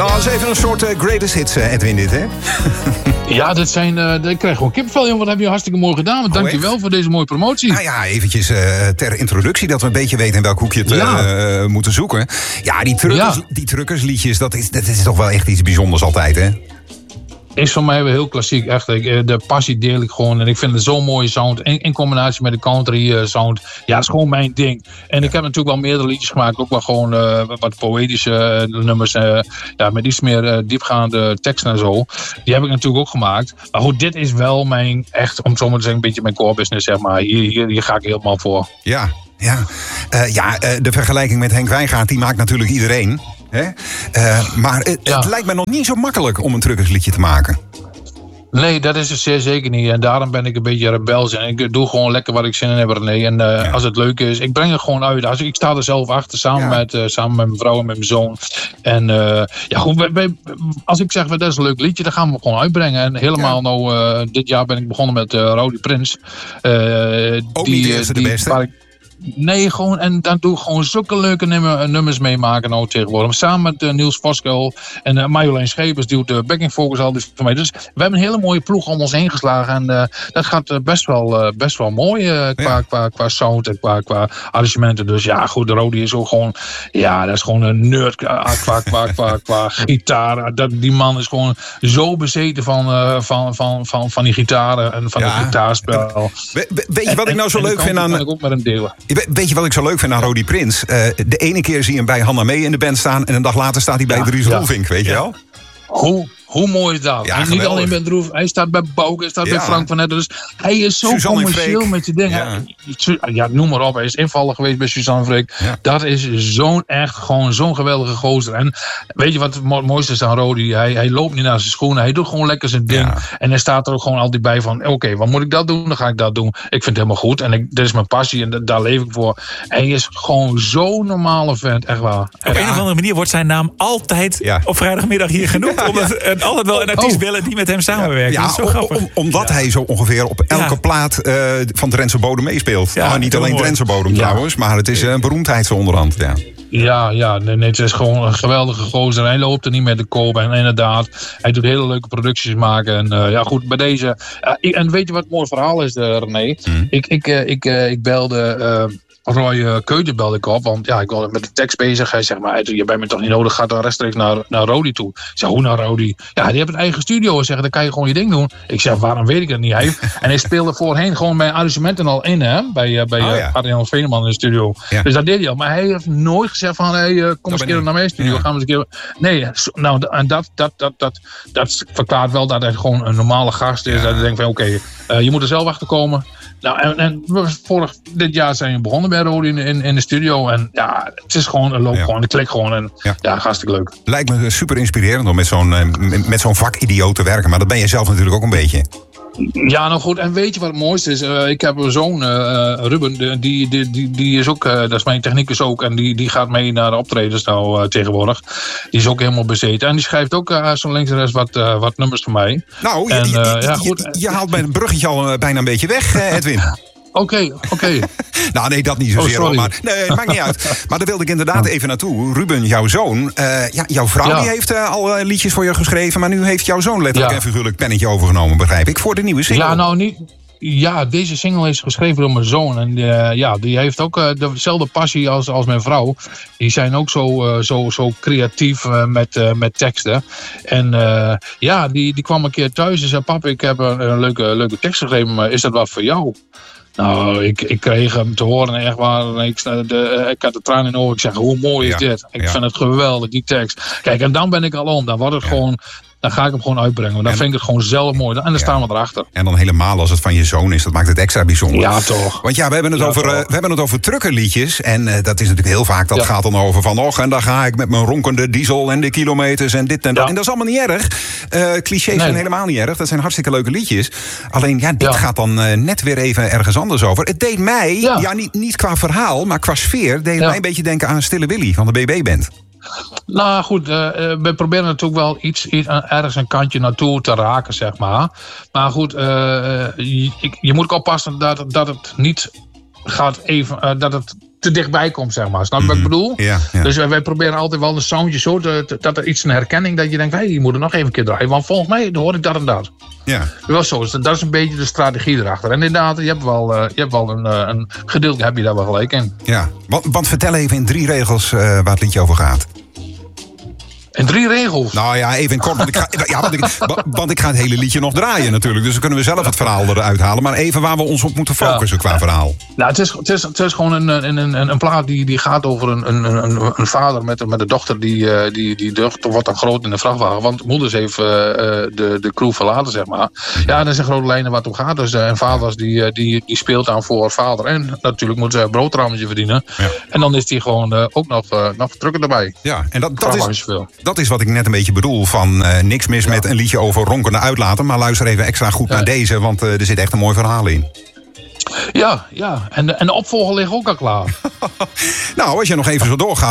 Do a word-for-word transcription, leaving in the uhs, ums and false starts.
Nou, dat is even een soort uh, greatest hits, uh, Edwin, dit, hè? Ja, dat zijn, uh, ik krijg gewoon kippenvel, jongen. Wat heb je hartstikke mooi gedaan. Oh, dank je wel voor deze mooie promotie. Nou ja, eventjes uh, ter introductie, dat we een beetje weten in welk hoekje het ja. uh, moeten zoeken. Ja, die, truckers, ja. die truckersliedjes, dat is, dat is toch wel echt iets bijzonders altijd, hè? Is voor mij wel heel klassiek, echt. De passie deel ik gewoon. En ik vind het zo'n mooie sound. In, in combinatie met de country sound. Ja, dat is gewoon mijn ding. En ja. ik heb natuurlijk wel meerdere liedjes gemaakt. Ook wel gewoon uh, wat poëtische uh, nummers. Uh, ja, met iets meer uh, diepgaande teksten en zo. Die heb ik natuurlijk ook gemaakt. Maar goed, dit is wel mijn, echt, om zo maar te zeggen, een beetje mijn core business, zeg maar. Hier, hier, hier ga ik helemaal voor. Ja, ja. Uh, ja uh, de vergelijking met Henk Wijngaard, die maakt natuurlijk iedereen. Hè? Uh, maar het, ja. het lijkt me nog niet zo makkelijk om een truckersliedje te maken. Nee, dat is het zeer zeker niet. En daarom ben ik een beetje rebels. En ik doe gewoon lekker wat ik zin in heb, René. En uh, ja. als het leuk is, ik breng het gewoon uit. Als, ik sta er zelf achter, samen, ja. met, uh, samen met mijn vrouw en met mijn zoon. En uh, ja, goed, wij, wij, als ik zeg, dat is een leuk liedje, dan gaan we het gewoon uitbrengen. En helemaal ja. nou, uh, dit jaar ben ik begonnen met uh, Rowdy Prins. Uh, Ook die, niet de eerste, de beste. Nee, gewoon, en dan doe ik gewoon zulke leuke nummer, nummers meemaken nou tegenwoordig. Samen met uh, Niels Voskuil en uh, Marjolein Schepers, die doet de backing vocals altijd voor mij. Dus we hebben een hele mooie ploeg om ons heen geslagen. En uh, dat gaat uh, best, wel, uh, best wel mooi uh, qua, ja. qua, qua sound en qua, qua arrangementen. Dus ja, goed, de Rowdy is ook gewoon, ja, dat is gewoon een nerd qua, qua, qua, qua, qua gitaar. Dat, die man is gewoon zo bezeten van, uh, van, van, van, van die gitaren en van ja. het gitaarspel. We, we, weet je wat ik nou zo en, leuk vind aan... kan ik ook met hem delen. Weet je wat ik zo leuk vind aan Rowdy Prins? Uh, de ene keer zie je hem bij Hanna Mee in de band staan en een dag later staat hij bij ja, Dries ja. Roelvink, weet je wel? Hoe, hoe mooi is dat? Ja, en niet alleen bij Droef, hij staat bij Bouke, hij staat ja. bij Frank van Etten. Dus hij is zo Suzanne commercieel met je dingen. Ja. ja, noem maar op. Hij is invallig geweest bij Suzanne Freek. Ja. Dat is zo'n echt, gewoon zo'n geweldige gozer. En weet je wat het mooiste is aan Rowdy? Hij, hij loopt niet naar zijn schoenen. Hij doet gewoon lekker zijn ding. Ja. En hij staat er ook gewoon altijd bij van, oké, okay, wat moet ik dat doen? Dan ga ik dat doen. Ik vind het helemaal goed. En ik, dat is mijn passie en daar leef ik voor. Hij is gewoon zo'n normale vent, echt waar. Op een of andere manier wordt zijn naam altijd ja. op vrijdagmiddag hier genoemd. Ja, omdat ja. uh, altijd wel een artiest oh. bellen die met hem samenwerken. Ja, dat is zo grappig. Om, omdat ja. hij zo ongeveer op elke ja. plaat uh, van Drentse Bodem meespeelt. Ja, nou, niet alleen mooi. Drentse Bodem ja. trouwens, maar het is een beroemdheid zo onderhand. Ja. Ja, ja nee, nee, het is gewoon een geweldige gozer. Hij loopt er niet met de koop. En inderdaad, hij doet hele leuke producties maken. En uh, ja, goed, bij deze... Uh, ik, en weet je wat het mooi verhaal is, uh, René? Hmm. Ik, ik, uh, ik, uh, ik belde... Uh, Roy uh, Keuter belde ik op, want ja, ik was met de tekst bezig. Hij zegt, maar je bent me toch niet nodig, ga dan rechtstreeks naar, naar Rowdy toe. Ik zeg, hoe naar Rowdy? Ja, die heeft een eigen studio. Hij zegt, dan kan je gewoon je ding doen. Ik zeg, waarom weet ik het niet? Hij, en hij speelde voorheen gewoon mijn arrangementen al in, hè, bij, uh, bij oh, ja. uh, Adriaan Veneman in de studio. Ja. Dus dat deed hij al. Maar hij heeft nooit gezegd van, hey, uh, kom eens een keer naar mijn studio. Ja. Gaan we eens een keer... Nee, nou, en dat, dat, dat, dat, dat verklaart wel dat hij gewoon een normale gast is. Ja. Dat hij denkt van, oké, okay, uh, je moet er zelf achter komen. Nou, en, en vorig dit jaar zijn we begonnen bij Rowdy in, in, in de studio. En ja, het is gewoon, het loopt ja. gewoon, het klikt gewoon. En ja, ja hartstikke leuk. Lijkt me super inspirerend om met zo'n, met zo'n vakidioot te werken. Maar dat ben je zelf natuurlijk ook een beetje. Ja, nou goed. En weet je wat het mooiste is? Uh, ik heb een zoon, uh, Ruben, die, die, die, die is ook, uh, dat is mijn technicus ook. En die, die gaat mee naar de optredens nou uh, tegenwoordig. Die is ook helemaal bezeten. En die schrijft ook uh, zo links en rechts wat, uh, wat nummers voor mij. Nou, je, en, uh, je, ja, goed. je, je haalt bij een bruggetje al uh, bijna een beetje weg, uh, Edwin. Oké, okay, oké. Okay. nou, nee, dat niet zozeer. Oh, maar nee, het maakt niet uit. Maar daar wilde ik inderdaad even naartoe. Ruben, jouw zoon. Uh, ja, jouw vrouw ja. die heeft uh, al uh, liedjes voor je geschreven. Maar nu heeft jouw zoon letterlijk ja. en figuurlijk pennetje overgenomen, begrijp ik. Voor de nieuwe single. Ja, nou niet... Ja, deze single is geschreven door mijn zoon. En uh, ja, die heeft ook uh, dezelfde passie als, als mijn vrouw. Die zijn ook zo, uh, zo, zo creatief uh, met, uh, met teksten. En uh, ja, die, die kwam een keer thuis en zei... Pap, ik heb een, een leuke, leuke tekst geschreven, maar is dat wat voor jou? Nou, ik, ik kreeg hem te horen en echt waar. Ik, de, ik had de tranen in de ogen. Ik zeg, hoe mooi is ja, dit? Ik ja. vind het geweldig, die tekst. Kijk, en dan ben ik al om. Dan wordt het ja. gewoon... Dan ga ik hem gewoon uitbrengen. Want dan en, vind ik het gewoon zelf mooi. En dan ja. staan we erachter. En dan helemaal als het van je zoon is. Dat maakt het extra bijzonder. Ja, toch. Want ja, we hebben het, ja, over, uh, we hebben het over truckerliedjes. En uh, dat is natuurlijk heel vaak. Dat ja. gaat dan over van... Och, en dan ga ik met mijn ronkende diesel en de kilometers en dit en dat. Ja. En dat is allemaal niet erg. Uh, clichés nee. zijn helemaal niet erg. Dat zijn hartstikke leuke liedjes. Alleen, ja, dit ja. gaat dan uh, net weer even ergens anders over. Het deed mij, ja, ja niet, niet qua verhaal, maar qua sfeer... deed ja. mij een beetje denken aan Stille Willy van de B B-band. Nou goed, uh, we proberen natuurlijk wel iets, iets ergens een kantje naartoe te raken, zeg maar. Maar goed, uh, je, je moet ook oppassen dat, dat het niet gaat even, uh, dat het te dichtbij komt, zeg maar. Snap je mm-hmm. wat ik bedoel? Ja, ja. Dus wij, wij proberen altijd wel een soundje zo, te, te, dat er iets een herkenning, dat je denkt, hé, hey, je moet er nog even een keer draaien. Want volgens mij hoor ik dat en dat. Ja. Dat, zo, dat is een beetje de strategie erachter. En inderdaad, je hebt wel, uh, je hebt wel een, uh, een gedeelte, heb je daar wel gelijk in. Ja, want, want vertel even in drie regels uh, waar het liedje over gaat. In drie regels? Nou ja, even in kort. Want ik, ga, ja, want, ik, want ik ga het hele liedje nog draaien natuurlijk. Dus dan kunnen we zelf het verhaal eruit halen. Maar even waar we ons op moeten focussen ja. qua verhaal. Nou, het is, het is, het is gewoon een, een, een, een plaat die, die gaat over een, een, een, een vader met, met een dochter. Die, die, die dochter wordt dan groot in de vrachtwagen. Want moeders heeft uh, de, de crew verlaten, zeg maar. Ja, dat is een grote lijnen waar het om gaat. Dus uh, en vaders die, die, die speelt aan voor vader. En natuurlijk moet ze een broodtrammetje verdienen. Ja. En dan is die gewoon uh, ook nog, uh, nog drukker erbij. Ja, en dat, dat is... Dat is wat ik net een beetje bedoel. Van uh, niks mis ja. met een liedje over ronkende uitlaten. Maar luister even extra goed ja. naar deze. Want uh, er zit echt een mooi verhaal in. Ja, ja. En de, en de opvolger ligt ook al klaar. Nou, als je nog even zo doorgaat.